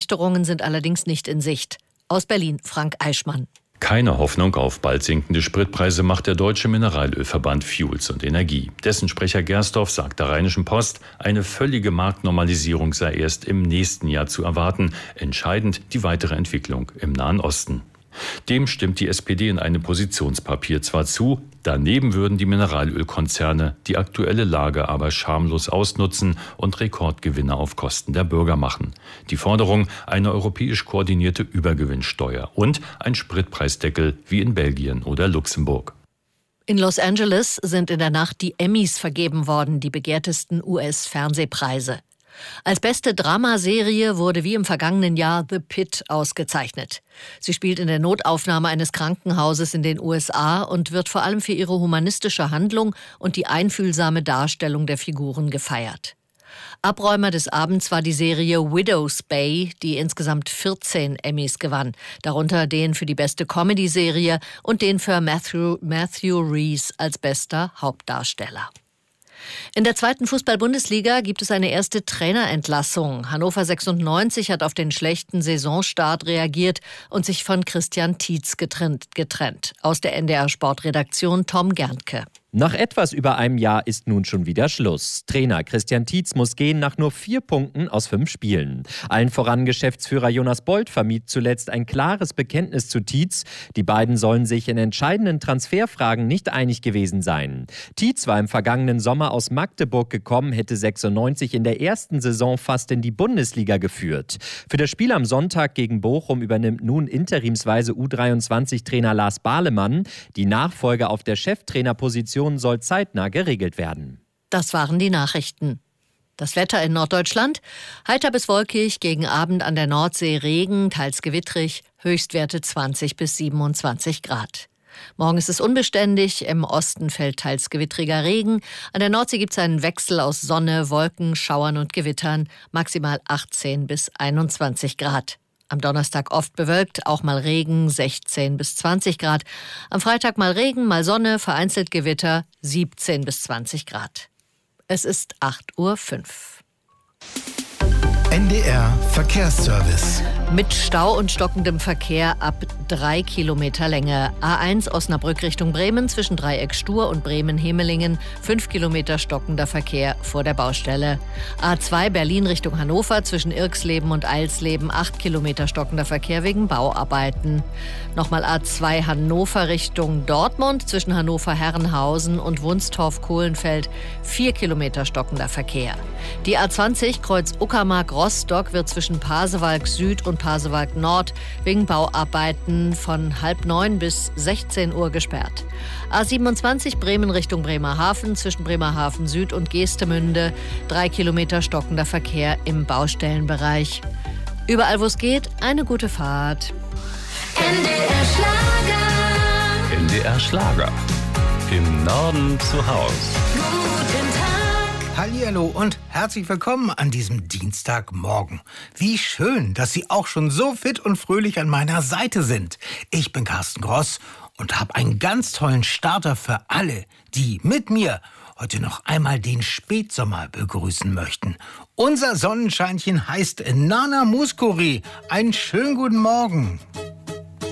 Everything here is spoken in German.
Erleichterungen sind allerdings nicht in Sicht. Aus Berlin, Frank Eichmann. Keine Hoffnung auf bald sinkende Spritpreise macht der Deutsche Mineralölverband Fuels und Energie. Dessen Sprecher Gersdorf sagt der Rheinischen Post, eine völlige Marktnormalisierung sei erst im nächsten Jahr zu erwarten. Entscheidend die weitere Entwicklung im Nahen Osten. Dem stimmt die SPD in einem Positionspapier zwar zu, daneben würden die Mineralölkonzerne die aktuelle Lage aber schamlos ausnutzen und Rekordgewinne auf Kosten der Bürger machen. Die Forderung, eine europäisch koordinierte Übergewinnsteuer und ein Spritpreisdeckel wie in Belgien oder Luxemburg. In Los Angeles sind in der Nacht die Emmys vergeben worden, die begehrtesten US-Fernsehpreise. Als beste Dramaserie wurde wie im vergangenen Jahr The Pitt ausgezeichnet. Sie spielt in der Notaufnahme eines Krankenhauses in den USA und wird vor allem für ihre humanistische Handlung und die einfühlsame Darstellung der Figuren gefeiert. Abräumer des Abends war die Serie Widow's Bay, die insgesamt 14 Emmys gewann, darunter den für die beste Comedy-Serie und den für Matthew Rhys als bester Hauptdarsteller. In der 2. Fußball-Bundesliga gibt es eine erste Trainerentlassung. Hannover 96 hat auf den schlechten Saisonstart reagiert und sich von Christian Tietz getrennt. Aus der NDR-Sportredaktion Tom Gerntke. Nach etwas über einem Jahr ist nun schon wieder Schluss. Trainer Christian Tietz muss gehen nach nur 4 Punkten aus 5 Spielen. Allen voran Geschäftsführer Jonas Bold vermied zuletzt ein klares Bekenntnis zu Tietz. Die beiden sollen sich in entscheidenden Transferfragen nicht einig gewesen sein. Tietz war im vergangenen Sommer aus Magdeburg gekommen, hätte 96 in der ersten Saison fast in die Bundesliga geführt. Für das Spiel am Sonntag gegen Bochum übernimmt nun interimsweise U23-Trainer Lars Bahlemann. Die Nachfolge auf der Cheftrainerposition soll zeitnah geregelt werden. Das waren die Nachrichten. Das Wetter in Norddeutschland: heiter bis wolkig, gegen Abend an der Nordsee Regen, teils gewittrig, Höchstwerte 20 bis 27 Grad. Morgen ist es unbeständig, im Osten fällt teils gewittriger Regen. An der Nordsee gibt es einen Wechsel aus Sonne, Wolken, Schauern und Gewittern, maximal 18 bis 21 Grad. Am Donnerstag oft bewölkt, auch mal Regen, 16 bis 20 Grad. Am Freitag mal Regen, mal Sonne, vereinzelt Gewitter, 17 bis 20 Grad. Es ist 8:05 Uhr. NDR Verkehrsservice. Mit Stau und stockendem Verkehr ab 3 Kilometer Länge. A1 Osnabrück Richtung Bremen zwischen Dreieck Stur und Bremen-Hemelingen. 5 Kilometer stockender Verkehr vor der Baustelle. A2 Berlin Richtung Hannover zwischen Irxleben und Eilsleben. 8 Kilometer stockender Verkehr wegen Bauarbeiten. Nochmal A2 Hannover Richtung Dortmund zwischen Hannover-Herrenhausen und Wunstorf-Kohlenfeld. 4 Kilometer stockender Verkehr. Die A20 Kreuz Uckermark-Rostock wird zwischen Pasewalk Süd und Pasewalk Nord wegen Bauarbeiten von 8:30 bis 16 Uhr gesperrt. A27 Bremen Richtung Bremerhaven zwischen Bremerhaven Süd und Geestemünde. 3 Kilometer stockender Verkehr im Baustellenbereich. Überall, wo es geht, eine gute Fahrt. NDR Schlager. NDR Schlager. Im Norden zu Haus. Guten Tag. Hallihallo und herzlich willkommen an diesem Dienstagmorgen. Wie schön, dass Sie auch schon so fit und fröhlich an meiner Seite sind. Ich bin Carsten Gross und habe einen ganz tollen Starter für alle, die mit mir heute noch einmal den Spätsommer begrüßen möchten. Unser Sonnenscheinchen heißt Nana Mouskouri. Einen schönen guten Morgen.